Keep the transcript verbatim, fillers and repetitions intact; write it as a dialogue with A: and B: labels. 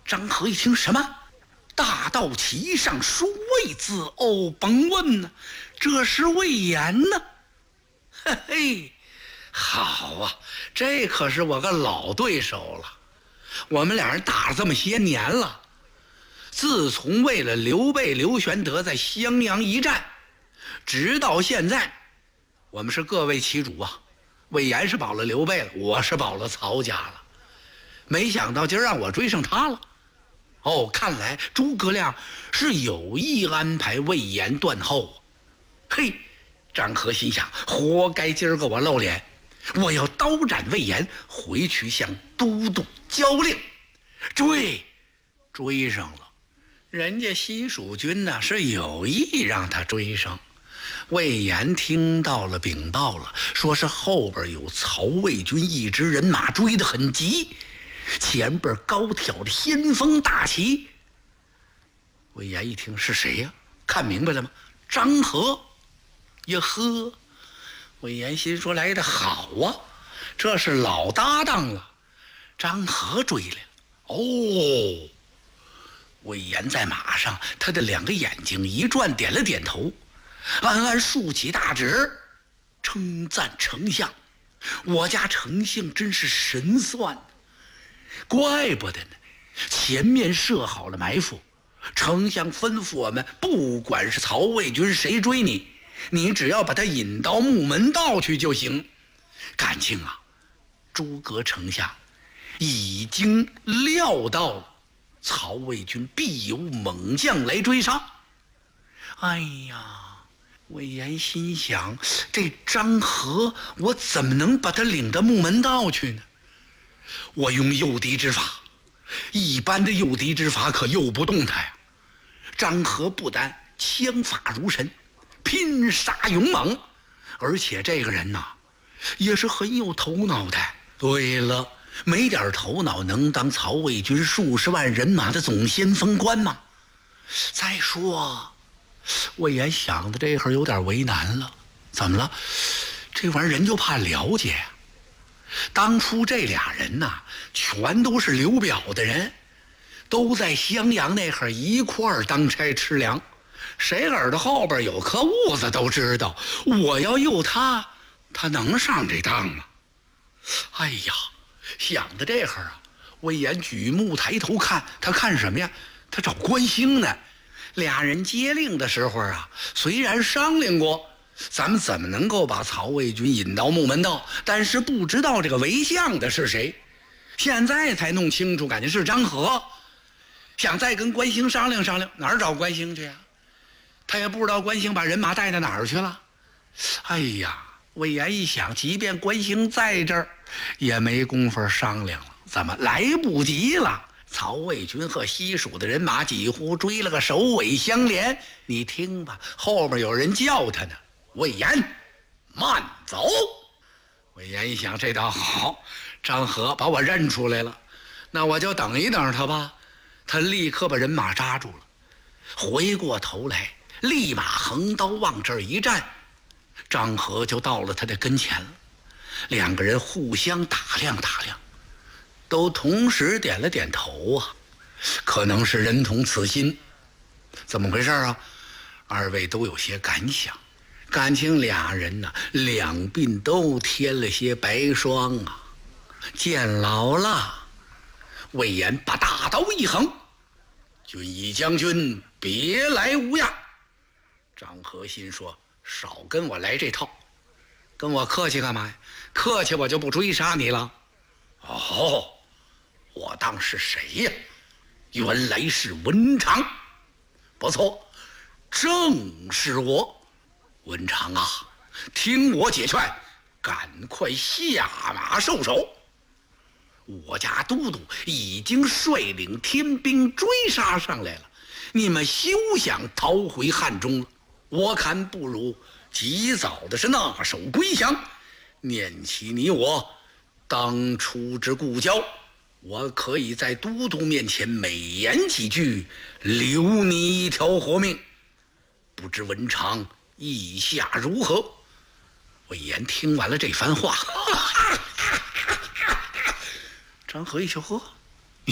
A: 张合一听，什么大道旗上书魏字哦，甭问呢，这是魏延呢。嘿嘿，好啊，这可是我个老对手了，我们俩人打了这么些年了。自从为了刘备刘玄德在襄阳一战，直到现在，我们是各为其主啊。魏延是保了刘备了，我是保了曹家了。没想到今儿让我追上他了。哦，看来诸葛亮是有意安排魏延断后啊。嘿，张合心想，活该今儿个我露脸，我要刀斩魏延，回去向都督交令。追，追上了。人家西蜀军呢是有意让他追上。魏延听到了禀报了，说是后边有曹魏军一支人马追得很急，前边高挑的先锋大旗。魏延一听，是谁呀？看明白了吗？张合。呀呵，魏延心说，来得好啊，这是老搭档了。张合追来了。哦，魏延在马上，他的两个眼睛一转，点了点头，暗暗竖起大指，称赞丞相，我家丞相真是神算，怪不得呢，前面设好了埋伏，丞相吩咐我们，不管是曹魏军谁追你，你只要把他引到木门道去就行。感情啊，诸葛丞相已经料到了曹魏军必有猛将来追杀。哎呀，魏延心想，这张合我怎么能把他领到木门道去呢？我用诱敌之法，一般的诱敌之法可诱不动他呀。张合不但枪法如神，拼杀勇猛，而且这个人呐也是很有头脑的。对了，没点头脑能当曹魏军数十万人马的总先锋官吗？再说魏延想的这会儿有点为难了，怎么了？这玩意儿人就怕了解啊。当初这俩人呐全都是刘表的人，都在襄阳那会儿一块儿当差吃粮，谁耳朵后边有颗痦子都知道，我要诱他，他能上这当吗？哎呀，想的这会儿啊，魏延举目抬头看，他看什么呀？他找关兴呢。俩人接令的时候啊，虽然商量过咱们怎么能够把曹魏军引到木门道，但是不知道这个为相的是谁，现在才弄清楚，感觉是张合。想再跟关兴商量商量，哪儿找关兴去啊？他也不知道关兴把人马带到哪儿去了。哎呀，魏延一想，即便关兴在这儿也没工夫商量了，怎么来不及了？曹魏军和西蜀的人马几乎追了个首尾相连。你听吧，后面有人叫他呢，魏延慢走。魏延一想，这倒好，张合把我认出来了，那我就等一等他吧。他立刻把人马扎住了，回过头来立马横刀往这儿一站，张合就到了他的跟前了。两个人互相打量打量，都同时点了点头啊，可能是人同此心。怎么回事啊？二位都有些感想，感情俩人呢、啊、两鬓都添了些白霜啊。见老了。魏延把大刀一横，军议将军别来无恙。张合心说，少跟我来这套，跟我客气干嘛呀？客气我就不追杀你了。哦，我当是谁呀？原来是文长。不错，正是我。文长啊，听我解劝，赶快下马受首。我家都督已经率领天兵追杀上来了，你们休想逃回汉中了。我看不如及早的是纳首归降，念起你我当初之故交，我可以在都督面前美言几句，留你一条活命。不知文长意下如何？魏延听完了这番话，张合一瞧，呵，